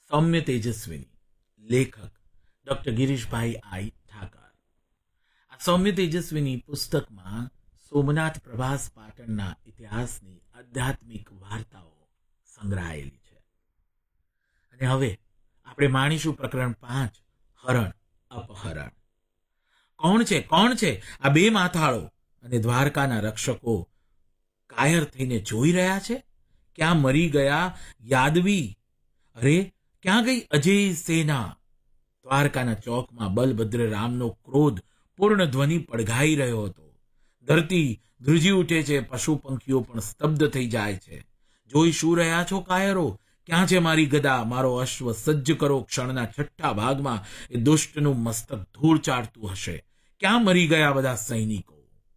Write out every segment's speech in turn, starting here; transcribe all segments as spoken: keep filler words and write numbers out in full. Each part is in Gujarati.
સૌમ્ય તેજસ્વીની, લેખક ડોક્ટર ગિરીશભાઈ આઈ ઠાકર. આ સૌમ્ય તેજસ્વીની પુસ્તકમાં સોમનાથ પ્રવાસ પાટણના ઇતિહાસની આધ્યાત્મિક વાર્તાઓ સંગ્રહાયેલી છે. અને હવે આપણે માણીશું પ્રકરણ પાંચ, હરણ અપહરણ. કોણ છે કોણ છે આ બે માથાળો અને દ્વારકાના રક્ષકો કાયર થઈને જોઈ રહ્યા છે? ક્યાં મરી ગયા યાદવી? અરે ક્યાં ગઈ અજય સેના? દ્વારકાના ચોકમાં બલભદ્ર રામનો ક્રોધ પૂર્ણ ધ્વનિ પડઘાઈ રહ્યો હતો. ધરતી ધ્રુજી ઉઠે છે, પશુ પંખીઓ પણ સ્તબ્ધ થઈ જાય છે. જોઈ શું રહ્યા છો કાયરો? ક્યાં છે મારી ગદા, મારો અશ્વ? સજ્જ કરો, ક્ષણના છઠ્ઠા ભાગમાં એ દુષ્ટનું મસ્તક ધૂળ ચાટતું હશે. ક્યાં મરી ગયા બધા સૈનિકો?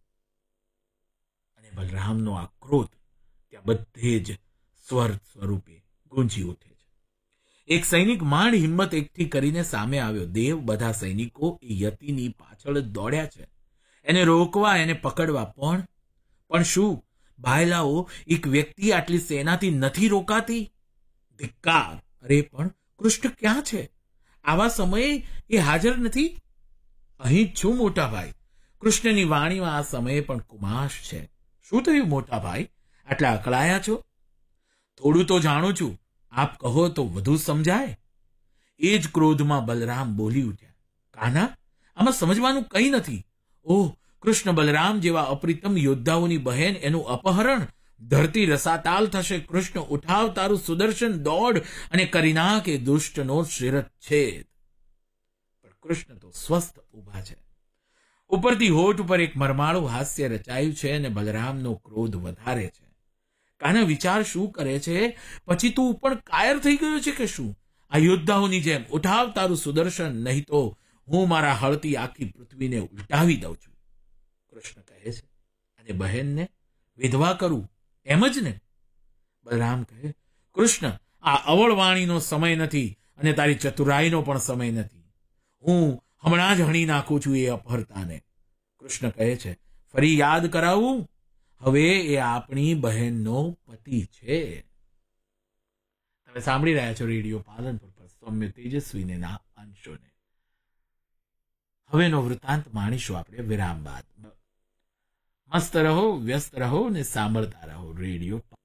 અને બલરામનો આ ક્રોધ ત્યાં બધે જ સ્વર સ્વરૂપે ગુંજી ઉઠે છે. એક સૈનિક માંડ હિંમત એકઠી કરીને સામે આવ્યો. દેવ, બધા સૈનિકો એ યતિની પાછળ જ દોડ્યા છે, એને રોકવા, એને પકડવા. પણ પણ શું ભાયલાઓ, એક વ્યક્તિ આટલી સેનાથી નથી રોકાતી? ધિક્કાર! અરે પણ કૃષ્ણ ક્યાં છે? આવા સમયે એ હાજર નથી? અહીં જ છું મોટા ભાઈ. કૃષ્ણની વાણીમાં આ સમયે પણ કુમાશ છે. શું થયું મોટા ભાઈ, આટલા અકળાયા છો? થોડું તો જાણું છું, આપ કહો તો વધુ સમજાય. એ જ ક્રોધમાં બલરામ બોલી ઉઠ્યા. કાના, આમાં સમજવાનું કંઈ નથી. ઓહ, કૃષ્ણ બલરામ જેવા અપ્રિતમ યોદ્ધાઓની બહેન, એનું અપહરણ! ધરતી રસાતાલ થશે. કૃષ્ણ, ઉઠાવ તારું સુદર્શન, દોડ અને કરી નાખ એ દુષ્ટનો શિરચ્છેદ. પણ કૃષ્ણ તો સ્વસ્થ ઊભા છે. ઉપરથી હોઠ ઉપર એક મરમાળું હાસ્ય રચાયું છે અને બલરામનો ક્રોધ વધારે છે. કાના વિચાર શું કરે છે? પછી તું પણ કાયર થઈ ગયો છે કે શું? આ યોદ્ધાઓની જેમ ઉઠાવ તારું સુદર્શન, નહીં તો હું મારા હળથી આખી પૃથ્વીને ઉલટાવી દઉં છું. કૃષ્ણ કહે છે, અને બહેનને વિધવા કરું એમ જ ને? બલરામ કહે, કૃષ્ણ, આ અવળવાણીનો સમય નથી અને તારી ચતુરાઈનો પણ સમય નથી. હું હમણાં જ હણી નાખું છું એ અપહરતાને. કૃષ્ણ કહે છે, ફરી યાદ કરાવું? હવે એ આપણી બહેનનો પતિ છે. તમે સાંભળી રહ્યા છો રેડિયો પાલનપુર પર સૌમ્ય તેજસ્વીના અંશોને. હવેનો વૃત્તાંત માણીશું આપણે વિરામ બાદ. મસ્ત રહો, વ્યસ્ત રહો ને સાંભળતા રહો રેડિયો.